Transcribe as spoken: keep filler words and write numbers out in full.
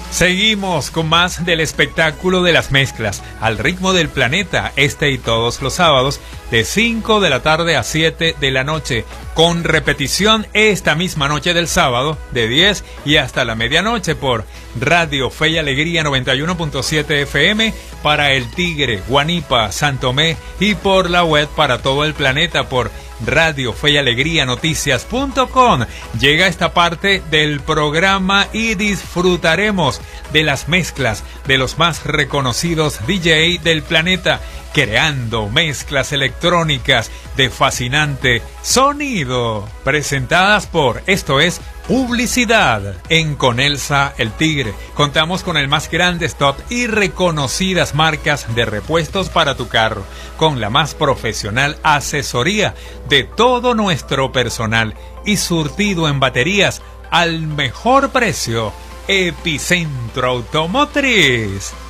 Seguimos con más del espectáculo de las mezclas al ritmo del planeta, este y todos los sábados de cinco de la tarde a siete de la noche, con repetición esta misma noche del sábado de diez y hasta la medianoche por Radio Fe y Alegría noventa y uno punto siete F M para El Tigre, Guanipa, Santomé y por la web para todo el planeta por Radio Fe y Alegría Noticias punto com. Llega esta parte del programa y disfrutaremos de las mezclas de los más reconocidos D J del planeta, creando mezclas electrónicas de fascinante sonido, presentadas por Esto es Publicidad en Conelsa El Tigre. Contamos con el más grande stock y reconocidas marcas de repuestos para tu carro, con la más profesional asesoría de todo nuestro personal y surtido en baterías al mejor precio. Epicentro Automotriz.